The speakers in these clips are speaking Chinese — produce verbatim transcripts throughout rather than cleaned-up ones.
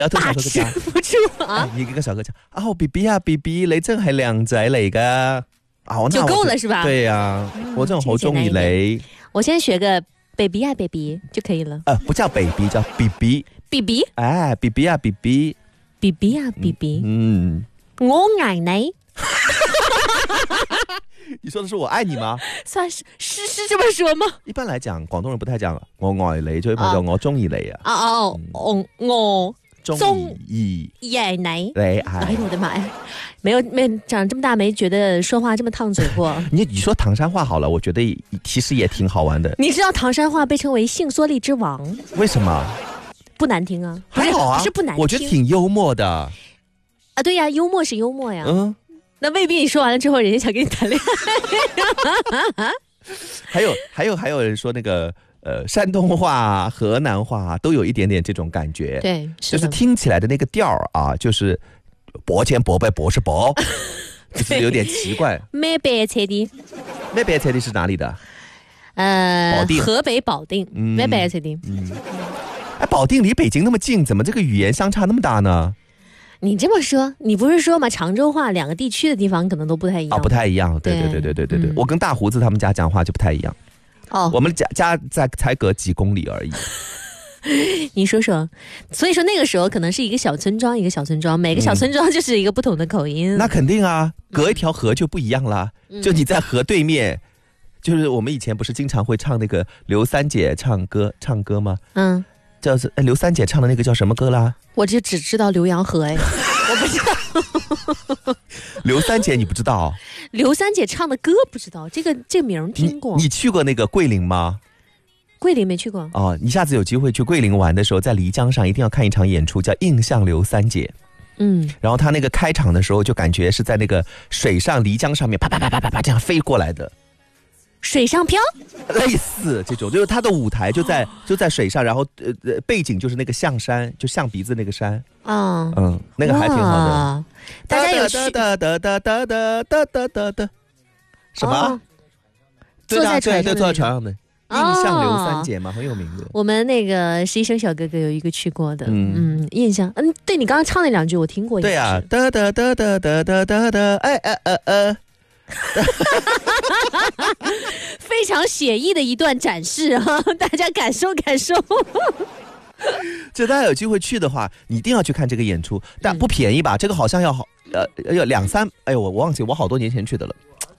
有同小哥哥講不住啊！ 有幾個小哥講啊 ，B B 啊 ，B B 你真係靚仔嚟㗎啊！ 就夠了是吧？ 對呀、啊嗯，我真係好中意你。 我先學個 baby 啊 baby 就可以了。 呃，不叫 baby， 叫 B B。B B， 哎 ，B B 啊 B B，B B 啊 B B， 嗯， 我愛你。 你說的是我愛你嗎？ 算是是是這麼說嗎？ 一般來講，廣東人不太講我愛你，就一般叫我中意你啊。 哦哦哦，我中意你。你哎我的媽呀！沒有沒長這麼大沒覺得說話這麼燙嘴過。 你你說唐山話好了，我覺得其實也挺好玩的。 你知道唐山話被稱為性縮力之王？ 為什麼？ 不難聽啊， 還好啊， 不是不難聽， 我覺得挺幽默的啊。對呀、啊，幽默是幽默呀。 嗯， 那未必你說完了之後，人家想跟你談戀愛。 還有還有還有人說那個呃山東話、河南話都有一點點這種感覺， 對，是就是聽起來的那個調啊，就是薄前薄背薄是薄，就是有點奇怪。 咩白車的？ 咩白車的是哪裡的？ 呃， 保定， 河北保定。咩白車的？ 嗯。哎，保定離北京那麼近，怎麼這個語言相差那麼大呢？ 你這麼說，你不是說嘛？常州話兩個地區的地方可能都不太一樣。 啊、哦，不太一樣。對對對對對對對、嗯，我跟大鬍子他們家講話就不太一樣。 哦， 我們家家在才隔幾公里而已。 你說說，所以說那個時候可能是一個小村莊，一個小村莊，每個小村莊就是一個不同的口音。 嗯、那肯定啊，隔一條河就不一樣啦。嗯、就你在河對面，就是我們以前不是經常會唱那個劉三姐唱歌唱歌嗎？嗯。叫是劉三姐唱的那個叫什麼歌啦？ 我就只知道劉洋河哎，我不知道。 劉三姐你不知道？ 劉三姐唱的歌不知道，這個這個名聽過。 你，你去過那個桂林嗎？ 桂林沒去過。 哦，你下次有機會去桂林玩的時候，在漓江上一定要看一場演出，叫《印象劉三姐》。嗯，然後他那個開場的時候，就感覺是在那個水上漓江上面，啪啪啪啪啪啪這樣飛過來的。 水上漂， 類似這種，就是它的舞台就在就在水上，然後呃呃背景就是那個象山，就象鼻子那個山，嗯嗯，那個還挺好的。 大家有去？ 噠噠噠噠噠噠噠噠噠，什麼？ 哦、坐在船上的， 對，坐在船上的，印象劉三姐嘛，很有名的。 我們那個實習生小哥哥有一個去過的，嗯嗯，印象，嗯，對你剛剛唱那兩句我聽過一次。 對啊，噠噠噠噠噠噠噠噠，哎哎哎哎。 非常寫意的一段展示啊，大家感受感受。 就大家有機會去的話，你一定要去看這個演出，但不便宜吧？嗯、這個好像要呃要兩三，哎呦我忘記我好多年前去的了。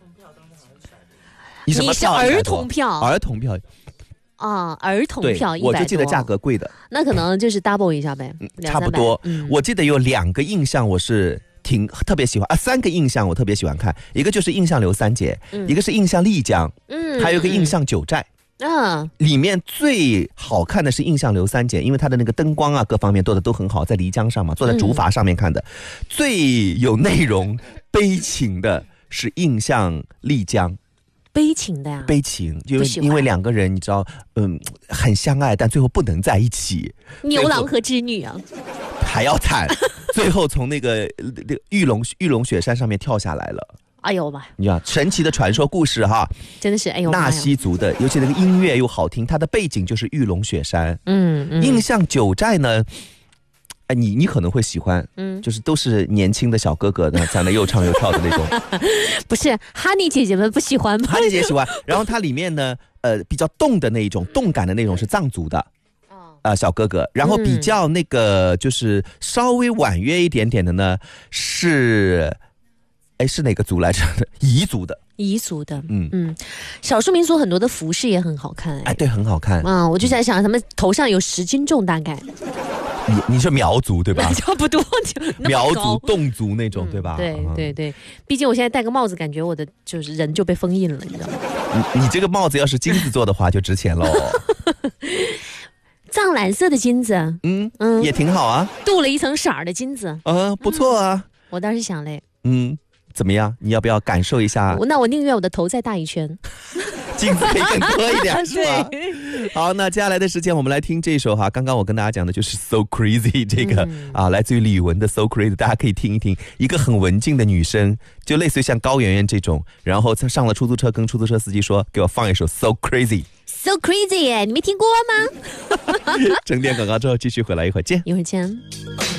你什麼票？ 你是兒童票？ 兒童票啊，兒童票一百多， 我就記得價格貴的， 那可能就是 double 一下唄， 差不多、嗯。我記得有兩個印象，我是。挺特別喜歡啊，三個印象我特別喜歡看，一個就是印象劉三姐、嗯，一個是印象麗江，嗯，還有一個印象九寨，嗯，裡面最好看的是印象劉三姐，因為它的那個燈光啊各方面做的都很好，在漓江上嘛，坐在竹筏上面看的、嗯，最有內容悲情的是印象麗江。 悲情的呀， 悲情，就因為兩個人你知道，嗯，很相愛，但最後不能在一起。 牛郎和織女啊， 還要慘，最後從那個玉龍玉龍雪山上面跳下來了。 哎呦媽！ 你知道神奇的傳說故事哈， 真的是哎呦。 納西族的，尤其那個音樂又好聽，它的背景就是玉龍雪山。嗯嗯。印象九寨呢？哎，你你可能會喜歡，嗯，就是都是年輕的小哥哥呢，在那又唱又跳的那種。 不是哈尼姐姐們不喜歡嗎？ 哈尼姐姐喜歡。然後它裡面呢，呃，比較動的那一種，動感的那種是藏族的，啊、呃，小哥哥。然後比較那個就是稍微婉約一點點的呢，是，哎，是哪個族來着？彝族的。 彝族的，嗯嗯，少數民族很多的服飾也很好看，哎， 哎對，很好看。 嗯，我就在想，他們頭上有十斤重，大概。 你你是苗族對吧？ 差不多， 苗族、侗族那種、嗯、對吧？ 對对对，畢竟我現在戴個帽子，感覺我的就是人就被封印了，你知道嗎？ 你你這個帽子要是金子做的話，就值錢嘍。 藏藍色的金子， 嗯嗯，也挺好啊， 鍍了一層色兒的金子， 嗯，不錯啊。 嗯、我當時想嘞， 嗯，怎麼樣？你要不要感受一下？ 那我寧願我的頭再大一圈。 金子可以更多一點是吧？好，那接下來的時間我們來聽這首哈，剛剛我跟大家講的就是 So Crazy 這個、嗯、啊，來自於李玟的 So Crazy， 大家可以聽一聽，一個很文靜的女生，就類似於像高圓圓這種，然後她上了出租車，跟出租車司機說，給我放一首 So Crazy So Crazy 耶，你沒聽過嗎？ 整點廣告之後繼續回來，一會兒見， 一會兒見。